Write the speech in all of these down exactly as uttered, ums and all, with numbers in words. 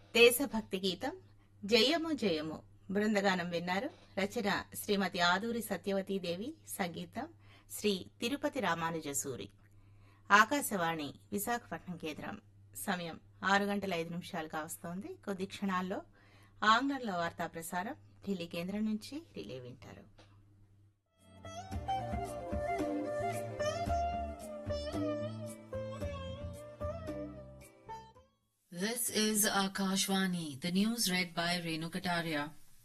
దేశభక్తి గీతం జయము జయము బృందగానం విన్నారు. రచన శ్రీమతి ఆదూరి సత్యవతీదేవి, సంగీతం శ్రీ తిరుపతి రామానుజసూరి. ఆకాశవాణి విశాఖపట్నం కేంద్రం. సమయం ఆరు గంటల ఐదు నిమిషాలు కావస్తోంది. కొద్ది క్షణాల్లో ఆంగ్లంలో వార్తా ప్రసారం ఢిల్లీ కేంద్రం నుంచి రిలే వింటారు. This is Akashvani, the news read by Renu Kataria.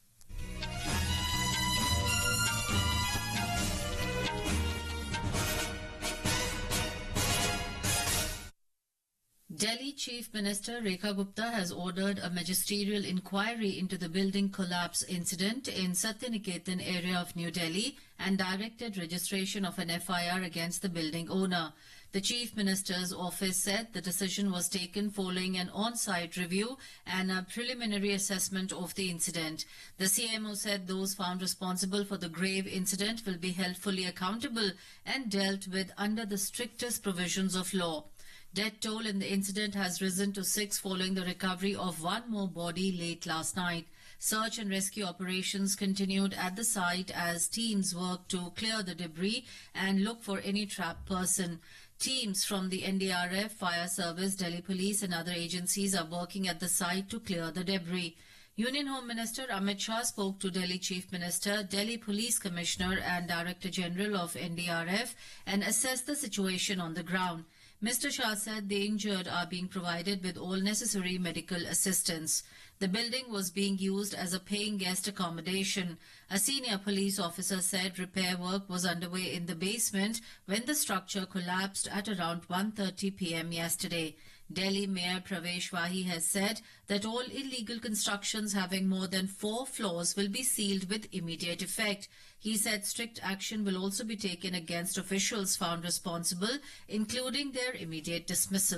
Delhi Chief Minister Rekha Gupta has ordered a magisterial inquiry into the building collapse incident in Satyaniketan area of New Delhi and directed registration of an F I R against the building owner. The Chief Minister's office said the decision was taken following an on-site review and a preliminary assessment of the incident. The C M O said those found responsible for the grave incident will be held fully accountable and dealt with under the strictest provisions of law. Death toll in the incident has risen to six following the recovery of one more body late last night. Search and rescue operations continued at the site as teams worked to clear the debris and look for any trapped person. Teams from the N D R F, Fire Service, Delhi Police and other agencies are working at the site to clear the debris. Union Home Minister Amit Shah spoke to Delhi Chief Minister, Delhi Police Commissioner and Director General of N D R F and assessed the situation on the ground. Mister Shah said the injured are being provided with all necessary medical assistance. The building was being used as a paying guest accommodation. A senior police officer said repair work was underway in the basement when the structure collapsed at around one thirty p m yesterday. Delhi Mayor Pravesh Wahi has said that all illegal constructions having more than four floors will be sealed with immediate effect. He said strict action will also be taken against officials found responsible, including their immediate dismissal.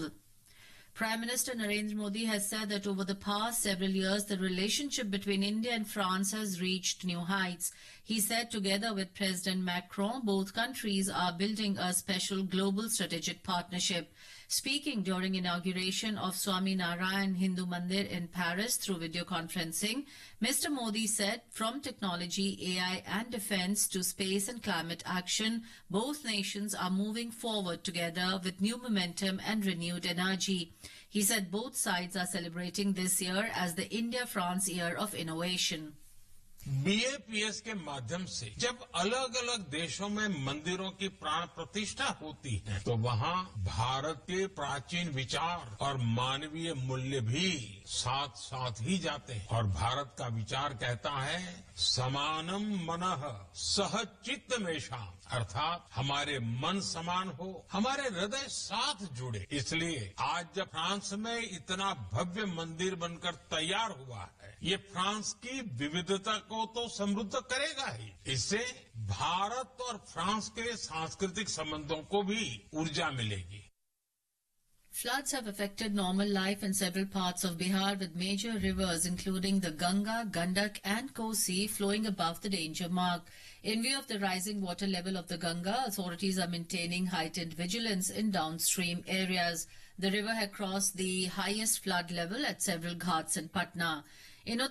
Prime Minister Narendra Modi has said that over the past several years, the relationship between India and France has reached new heights. He said together with President Macron, both countries are building a special global strategic partnership. Speaking during inauguration of Swami Narayan Hindu Mandir in Paris through video conferencing, Mister Modi said from technology, A I and defense to space and climate action, both nations are moving forward together with new momentum and renewed energy. He said both sides are celebrating this year as the India-France Year of Innovation. B A P S के माध्यम से जब अलग अलग देशों में मंदिरों की प्राण प्रतिष्ठा होती है तो वहाँ भारत के प्राचीन विचार और मानवीय मूल्य भी साथ साथ ही जाते हैं और भारत का विचार कहता है समानम मनः सह चित्त मेषा, अर्थात हमारे मन समान हो, हमारे हृदय साथ जुड़े। इसलिए आज जब फ्रांस में इतना भव्य मंदिर बनकर तैयार हुआ है, ये फ्रांस की विविधता को तो समृद्ध करेगा ही, इससे भारत और फ्रांस के सांस्कृतिक संबंधों को भी ऊर्जा मिलेगी। Floods have affected normal life in several parts of Bihar with major rivers including the Ganga, Gandak and Kosi flowing above the danger mark. In view of the rising water level of the Ganga, authorities are maintaining heightened vigilance in downstream areas. The river had crossed the highest flood level at several ghats in Patna. In